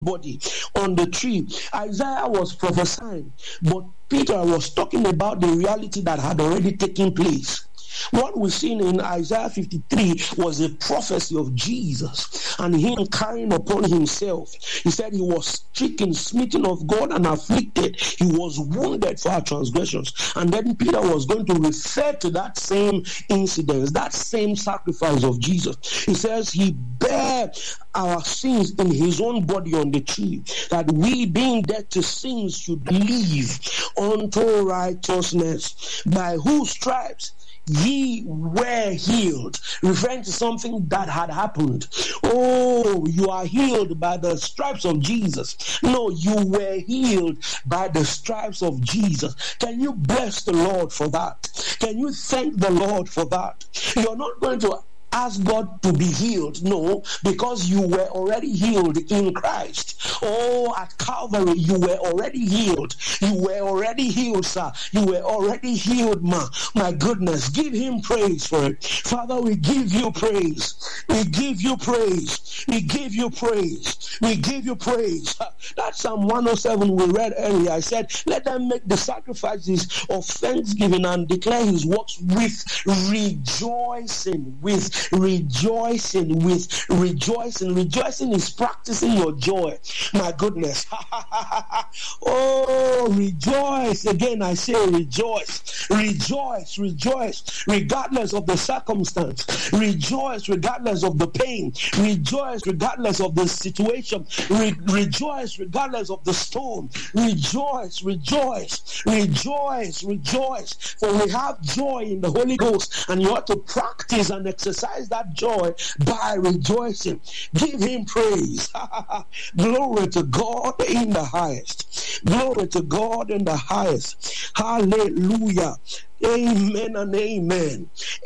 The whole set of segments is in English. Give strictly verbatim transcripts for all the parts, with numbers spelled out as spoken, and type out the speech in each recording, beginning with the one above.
body on the tree. Isaiah was prophesying, but Peter was talking about the reality that had already taken place. What we seen in Isaiah fifty-three was a prophecy of Jesus and him carrying upon himself. He said he was stricken, smitten of God, and afflicted. He was wounded for our transgressions. And then Peter was going to refer to that same incident, that same sacrifice of Jesus. He says he bare our sins in his own body on the tree, that we, being dead to sins, should live unto righteousness, by whose stripes ye were healed, referring to something that had happened. Oh, you are healed by the stripes of Jesus. No, you were healed by the stripes of Jesus. Can you bless the Lord for that? Can you thank the Lord for that? You're not going to ask God to be healed. No, because you were already healed in Christ. Oh, at Calvary, you were already healed. You were already healed, sir. You were already healed, ma. My goodness, give him praise for it. Father, we give you praise. We give you praise. We give you praise. We give you praise. That's Psalm one oh seven we read earlier. I said, let them make the sacrifices of thanksgiving and declare his works with rejoicing, with rejoicing, with rejoicing. Rejoicing is practicing your joy. My goodness. Oh, rejoice. Again, I say rejoice. Rejoice, rejoice, regardless of the circumstance. Rejoice, regardless of the pain. Rejoice, regardless of the situation. Re- rejoice, regardless of the storm. Rejoice, rejoice, rejoice, rejoice. For we have joy in the Holy Ghost, and you ought to practice and exercise that joy by rejoicing. Give him praise. Glory to God in the highest. Glory to God in the highest. Hallelujah. Amen and amen.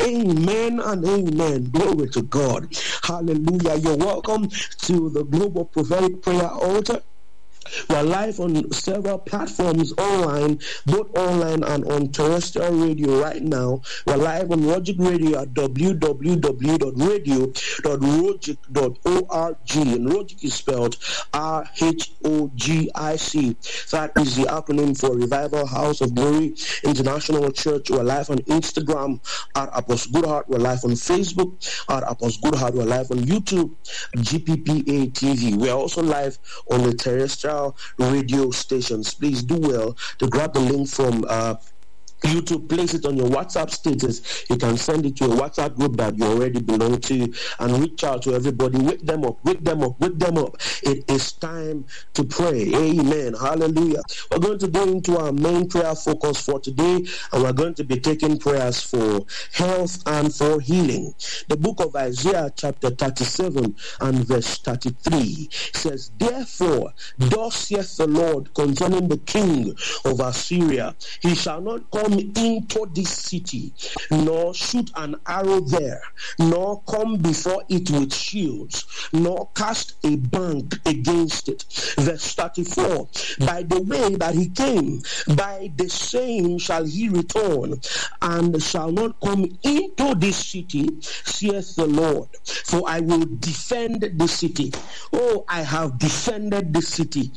Amen and amen. Glory to God. Hallelujah. You're welcome to the Global Prophetic Prayer Altar. We're live on several platforms online, both online and on terrestrial radio right now. We're live on Rogic Radio at w w w dot radio dot rogic dot org. And Rogic is spelled R H O G I C. That is the acronym for Revival House of Glory International Church. We're live on Instagram at Apostle Goodheart. We're live on Facebook at Apostle Goodheart. We're live on YouTube, G P P A T V. We're also live on the terrestrial radio stations. Please do well to grab the link from uh, YouTube, place it on your WhatsApp status. You can send it to a WhatsApp group that you already belong to and reach out to everybody. Wake them up, wake them up, wake them up. It is time to pray. Amen. Hallelujah. We're going to go into our main prayer focus for today, and we're going to be taking prayers for health and for healing. The book of Isaiah chapter thirty-seven and verse thirty-three says, therefore, thus saith the Lord concerning the king of Assyria, he shall not come into this city, nor shoot an arrow there, nor come before it with shields, nor cast a bank against it. Verse thirty-four, by the way that he came, by the same shall he return, and shall not come into this city, saith the Lord, for I will defend the city. Oh, I have defended the city.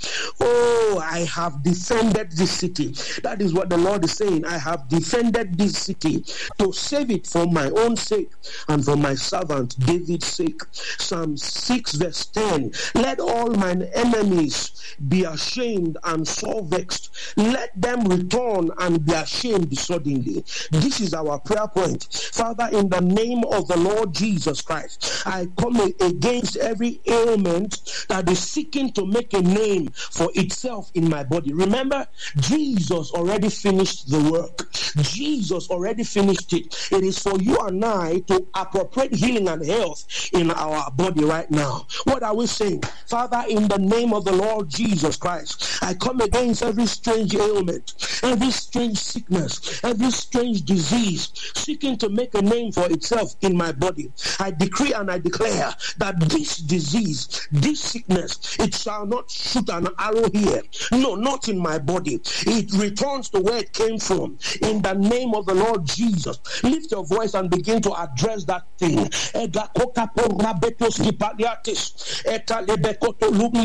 Oh, I have defended the city. That is what the Lord is saying. I have defended this city to save it for my own sake and for my servant David's sake. Psalm six verse ten, let all mine enemies be ashamed and sore vexed. Let them return and be ashamed suddenly. This is our prayer point. Father, in the name of the Lord Jesus Christ, I come against every ailment that is seeking to make a name for itself in my body. Remember, Jesus already finished the work. Jesus already finished it. It is for you and I to appropriate healing and health in our body right now. What are we saying? Father, in the name of the Lord Jesus Christ, I come against every strange ailment, every strange sickness, every strange disease seeking to make a name for itself in my body. I decree and I declare that this disease, this sickness, it shall not shoot an arrow here. No, not in my body. It returns to where it came from. In the name of the Lord Jesus, lift your voice and begin to address that thing.